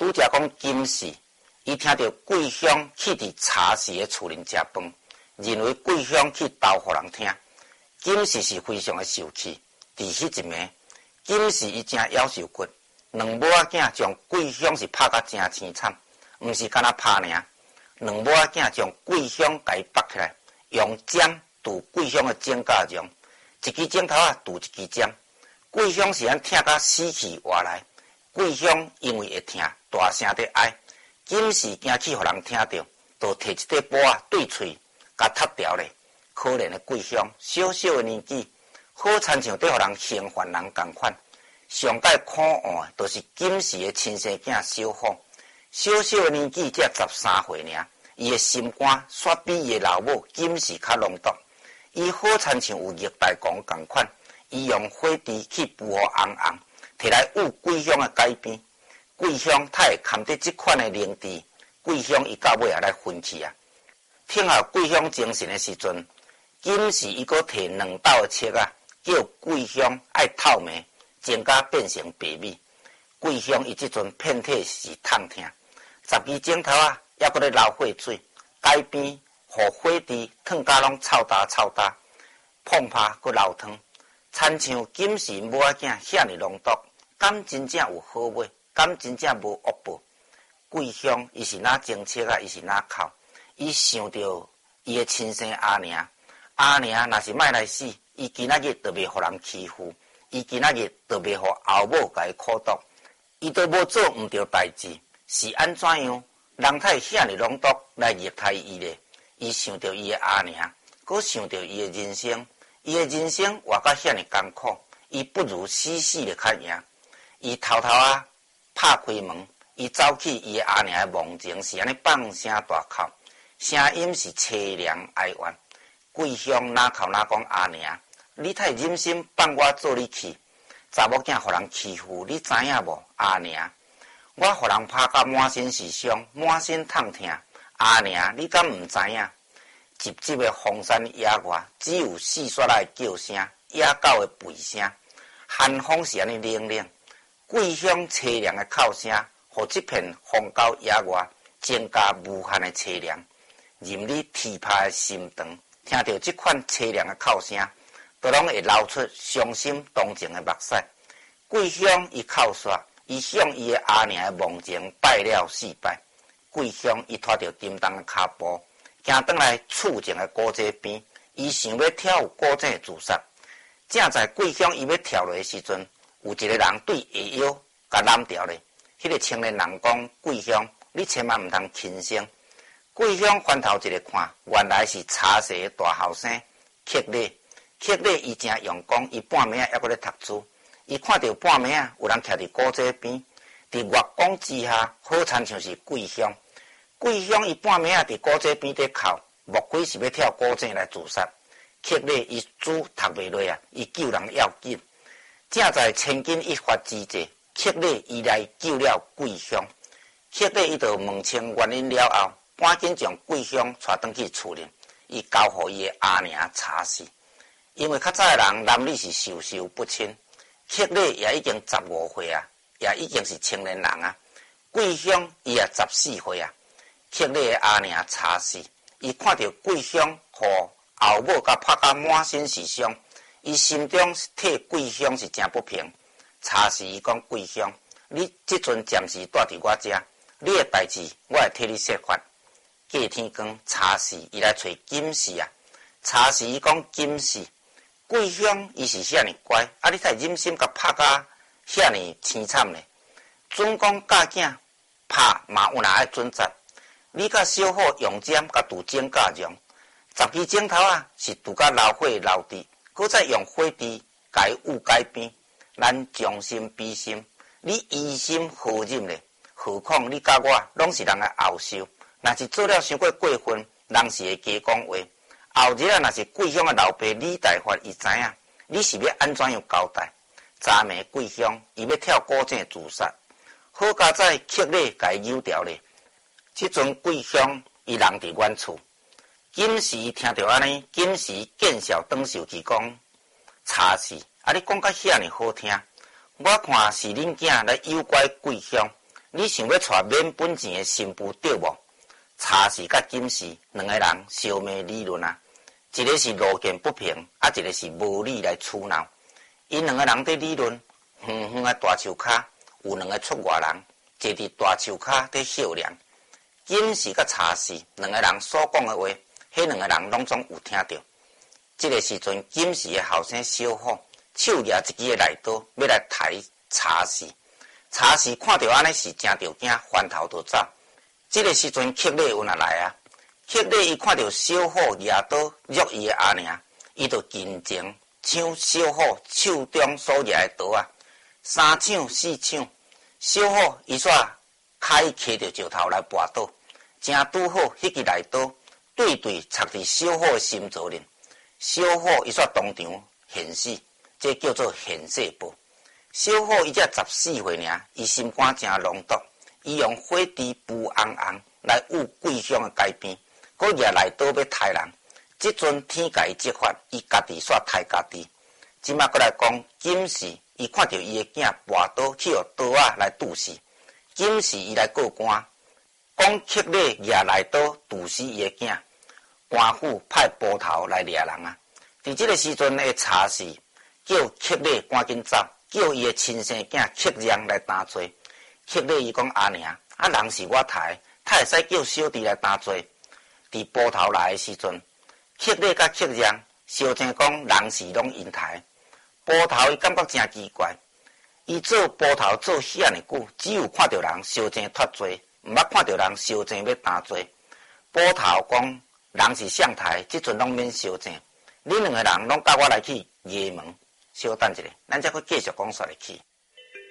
拄则讲金氏，伊听到桂香去伫茶氏的厝邻食饭，认为桂香去投互人听。金氏是非常的受气，伫迄一暝，金氏伊正夭寿骨，两母仔囝将桂香是拍甲真凄惨，毋是干那拍尔，两母仔囝将桂香甲伊绑起来，用针堵桂香的指甲上，一支指头啊堵一支针，桂香是安疼甲死去活来。桂香因为会疼，大声地哀。金氏惊去，互人听到，就摕一块布啊对喙，甲踢掉咧。可怜的桂香，小小的年纪，好亲像对互人嫌烦人共款。上界可恶的，就是金氏的亲生囝小虎。小小的年纪，才13岁尔，伊的心肝煞比伊的老母金氏较浓毒。伊好亲像有虐待狂共款，伊用火箸去扑互红红。摕来捂桂香的改变，桂香太会堪得这款的灵智，桂香伊到尾也来分气啊。听候桂香精神的时阵，金氏伊阁摕两斗的切啊，叫桂香爱透明，指甲变成白米。桂香伊即阵遍体是痛疼，10支指头啊，还阁咧流血水，改变互火箸烫甲拢臭焦臭焦，碰拍阁流汤，亲像金氏母仔囝遐尼浓毒。敢真正有好买？敢真正无恶报？桂香伊是哪精切啊？伊是哪哭？伊想到伊的亲生阿娘，阿娘若是莫来死，伊今仔日就袂互人欺负，伊今仔日就袂互后母甲伊苦毒，伊都无做毋对代志，是安怎样？人太遐尼浓毒来虐待伊咧？伊想到伊的阿娘，阁想到伊的人生，伊的人生活甲遐尼艰苦，伊不如死死咧较赢。伊偷偷啊拍开门，伊走去伊的阿娘的梦前，是安尼放声大哭，声音是凄凉哀怨。桂香哪哭哪讲阿娘，你太忍心放我做你去？查某囝互人欺负，你知影无？阿娘，我互人拍甲满身是伤，满身痛疼。阿娘，你敢毋知影？急急的荒山野外，只有四雪仔的叫声，野狗的吠声，寒风是安尼冷冷。桂香凄凉的哭声，互这片荒郊野外增加无限的凄凉，任你天拍的心肠，听到这款凄凉的哭声，都拢会流出伤心同情的目屎。桂香伊哭煞，伊向伊的阿娘的梦前拜了4拜。桂香伊拖着沉重的脚步，行转来厝前的古井边，伊想要跳古井自杀。正在桂香伊要跳落的时阵，有一个人对下腰甲揽掉咧。迄个青年人讲：“桂香，你千万毋通轻生。”桂香翻头一个看，原来是茶社的大后生克礼。克礼伊正用功，伊半暝还阁咧读书。伊看到半暝有人徛伫古井边，伫月光之下，好亲像是桂香。桂香伊半暝伫古井边伫哭，莫非是要跳古井来自杀？克礼伊书读袂落啊，伊救人要紧。正在千钧一发之际，克礼伊来救了桂香。克礼伊就问清原因了后，赶紧将桂香带转去厝里，伊交互伊的阿娘查死。因为较早的人男女是授受不亲，克礼也已经15岁啊，也已经是青年人啊。桂香伊也14岁啊。克礼的阿娘查死，伊看到桂香互后母甲拍甲满身是伤。伊心中替桂香是真不平，查实伊讲桂香，你即阵暂时住伫我家，你的代志我会替你说法。过天光，查实伊来找金氏啊，查实伊讲金氏，桂香伊是遐尼乖，啊你才忍心甲拍甲遐尼凄惨呢？准讲教囝拍嘛有哪爱准则？你甲小虎用针甲拄指甲上，10支指头啊是拄甲流血流滴。搁再用火箸改捂改变，咱将心比心，你疑心何忍咧？何况你甲我拢是人的后寿，若是做了伤过过分，人是会加讲话。后日啊，若是桂香的老爸李大发，伊知影你是要安怎样交代？昨暝桂香伊要跳古井自杀，好佳在克礼甲伊扭掉咧。即阵桂香伊人伫阮厝。金氏听到安尼，金氏见笑转受其讲：“查氏，啊，你讲甲遐尼好听，我看是恁囝来诱拐桂香，恁你想要带免本钱的新妇对无？查氏甲金氏两个人相骂理论啊，一个是路见不平，一个是无理来取闹。因两个人在理论，远远的大树骹有两个出外人，坐伫大树骹在笑量。金氏甲查氏两个人所讲的话，迄两个人拢总有听到。这个时阵，金氏的后生小虎手举一支的来刀，要来抬查氏。查氏看到安尼是真着惊，翻头就走。这个时阵，克礼有哪来啊？克礼伊看到小虎举刀辱伊的阿娘，伊就紧张抢小虎手中所举的刀啊，三抢四抢，小虎伊煞开揢着石头来跋倒，正拄好迄支来刀对插伫小虎的心脏里，小虎伊煞当场现死，这叫做现世报。小虎伊才14岁尔，伊心肝真浓毒，伊用火猪浮红红来捂桂香的街边，佮举来刀要杀人。即阵天甲伊责罚，伊家己煞杀家己。即马过来讲金氏，伊看到伊的囝跋倒去互刀仔来毒死，金氏伊来告官，讲克礼举来刀毒死伊的囝，官府派捕头来掠人啊。伫即个时阵的查氏叫克礼赶紧走。叫伊的亲生囝克让来担罪，克礼伊讲阿娘，人是我杀，他会使叫小弟来担罪。伫捕头来的时阵，克礼甲克让相争讲人是拢因杀。捕头伊感觉真奇怪，伊做捕头做遐尔久，只有看到人相争脱罪，毋捌看到人相争要担罪。捕头讲人是相杀，即阵拢免相争，恁两个人拢甲我来去衙门。稍等一下，咱再去继续讲下去。